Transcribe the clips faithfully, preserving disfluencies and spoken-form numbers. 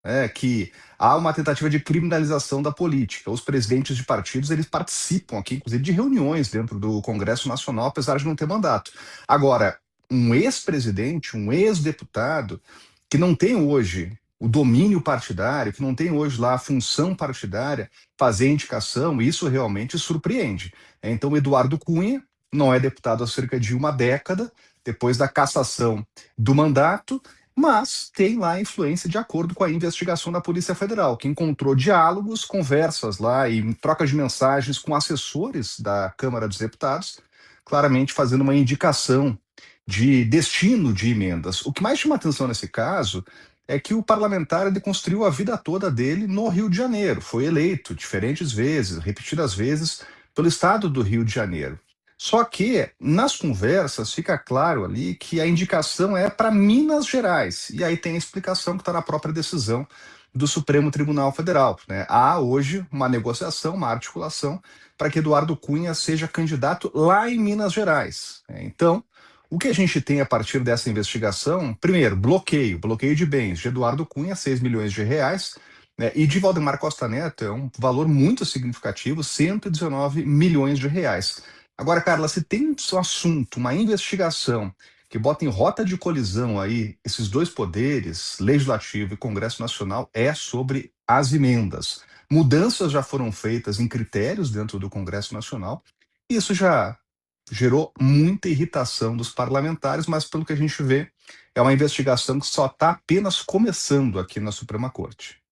é que há uma tentativa de criminalização da política. Os presidentes de partidos, eles participam aqui, inclusive, de reuniões dentro do Congresso Nacional, apesar de não ter mandato. Agora, um ex-presidente, um ex-deputado, que não tem hoje o domínio partidário, que não tem hoje lá a função partidária, fazer indicação, isso realmente surpreende. Então, Eduardo Cunha não é deputado há cerca de uma década, depois da cassação do mandato, mas tem lá a influência de acordo com a investigação da Polícia Federal, que encontrou diálogos, conversas lá e trocas de mensagens com assessores da Câmara dos Deputados, claramente fazendo uma indicação de destino de emendas. O que mais chama atenção nesse caso é que o parlamentar ele construiu a vida toda dele no Rio de Janeiro, foi eleito diferentes vezes, repetidas vezes, pelo estado do Rio de Janeiro. Só que, nas conversas, fica claro ali que a indicação é para Minas Gerais. E aí tem a explicação que está na própria decisão do Supremo Tribunal Federal, né? Há hoje uma negociação, uma articulação, para que Eduardo Cunha seja candidato lá em Minas Gerais, né? Então, o que a gente tem a partir dessa investigação? Primeiro, bloqueio, bloqueio de bens de Eduardo Cunha, seis milhões de reais, né? E de Valdemar Costa Neto é um valor muito significativo, cento e dezenove milhões de reais. Agora, Carla, se tem um assunto, uma investigação que bota em rota de colisão aí esses dois poderes, Legislativo e Congresso Nacional, é sobre as emendas. Mudanças já foram feitas em critérios dentro do Congresso Nacional, e isso já gerou muita irritação dos parlamentares, mas pelo que a gente vê, é uma investigação que só está apenas começando aqui na Suprema Corte.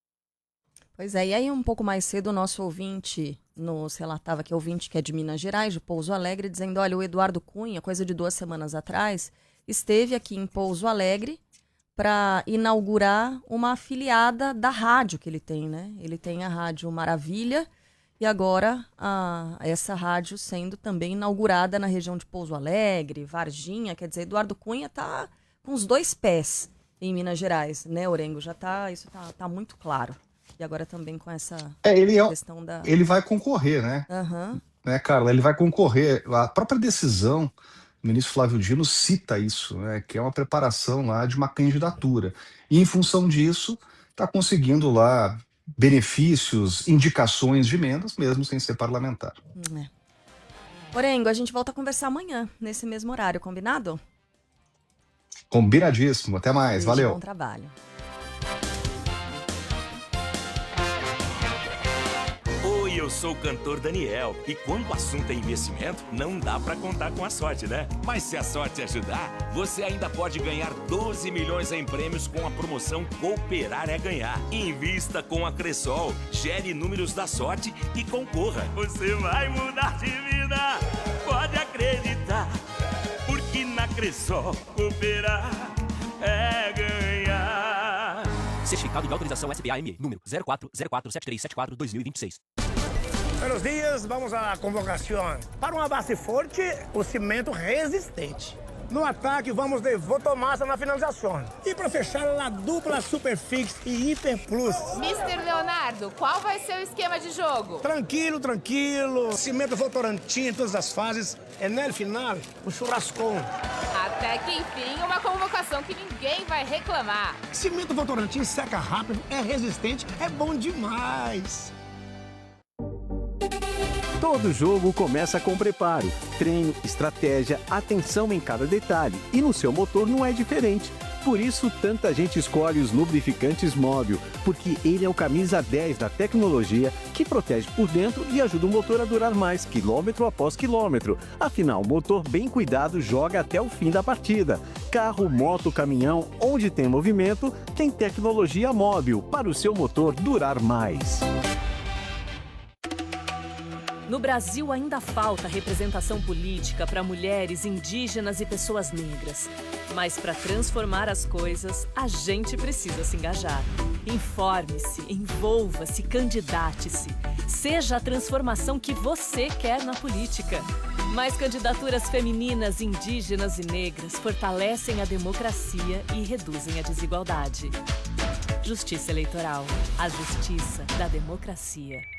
Pois é, e aí um pouco mais cedo o nosso ouvinte nos relatava que é ouvinte que é de Minas Gerais, de Pouso Alegre, dizendo, olha, o Eduardo Cunha, coisa de duas semanas atrás, esteve aqui em Pouso Alegre para inaugurar uma afiliada da rádio que ele tem, né? Ele tem a Rádio Maravilha e agora a, essa rádio sendo também inaugurada na região de Pouso Alegre, Varginha, quer dizer, Eduardo Cunha está com os dois pés em Minas Gerais, né, Orengo? Já tá, isso tá, tá muito claro. E agora também com essa É, ele, é, questão da... ele vai concorrer, né? Aham. né, Carla? Ele vai concorrer. A própria decisão do ministro Flávio Dino cita isso, né? Que é uma preparação lá de uma candidatura. E em função disso, está conseguindo lá benefícios, indicações de emendas, mesmo sem ser parlamentar. Hum, é. Orengo, a gente volta a conversar amanhã, nesse mesmo horário, combinado? Combinadíssimo. Até mais. Beijo, bom Valeu. trabalho. Oi, eu sou o cantor Daniel. E quando o assunto é investimento, não dá pra contar com a sorte, né? Mas se a sorte ajudar, você ainda pode ganhar doze milhões em prêmios com a promoção Cooperar é Ganhar. Invista com a Cressol, gere números da sorte e concorra. Você vai mudar de vida, pode acreditar. Porque na Cressol, cooperar é ganhar. Certificado de autorização S B A M E, número zero quatro zero quatro sete três sete quatro dois mil e vinte e seis. Buenos dias, vamos à convocação. Para uma base forte, o cimento resistente. No ataque, vamos de Votomassa na finalização. E para fechar, a dupla Superfix e Hiper Plus. mister Leonardo, qual vai ser o esquema de jogo? Tranquilo, tranquilo. Cimento Votorantim em todas as fases. É no final, o churrascão. Até que enfim, uma convocação que ninguém vai reclamar. Cimento Votorantim seca rápido, é resistente, é bom demais. Todo jogo começa com preparo, treino, estratégia, atenção em cada detalhe. E no seu motor não é diferente. Por isso, tanta gente escolhe os lubrificantes Móbil, porque ele é o camisa dez da tecnologia que protege por dentro e ajuda o motor a durar mais, quilômetro após quilômetro. Afinal, motor bem cuidado joga até o fim da partida. Carro, moto, caminhão, onde tem movimento, tem tecnologia Móbil para o seu motor durar mais. No Brasil ainda falta representação política para mulheres, indígenas e pessoas negras. Mas para transformar as coisas, a gente precisa se engajar. Informe-se, envolva-se, candidate-se. Seja a transformação que você quer na política. Mais candidaturas femininas, indígenas e negras fortalecem a democracia e reduzem a desigualdade. Justiça Eleitoral. A justiça da democracia.